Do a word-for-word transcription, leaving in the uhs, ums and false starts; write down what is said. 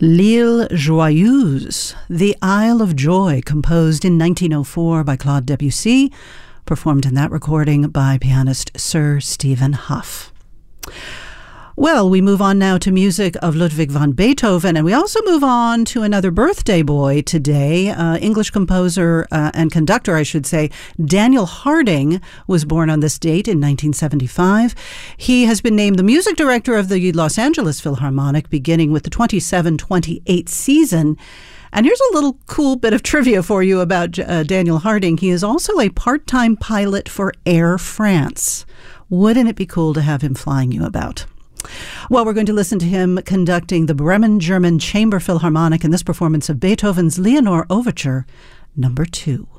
L'Île Joyeuse, The Isle of Joy, composed in nineteen oh four by Claude Debussy, performed in that recording by pianist Sir Stephen Hough. Well, we move on now to music of Ludwig van Beethoven, and we also move on to another birthday boy today. Uh, English composer uh, and conductor, I should say, Daniel Harding was born on this date in nineteen seventy-five. He has been named the music director of the Los Angeles Philharmonic beginning with the twenty-seven twenty-eight season. And here's a little cool bit of trivia for you about uh, Daniel Harding. He is also a part-time pilot for Air France. Wouldn't it be cool to have him flying you about? Well, we're going to listen to him conducting the Bremen German Chamber Philharmonic in this performance of Beethoven's Leonore Overture, number two.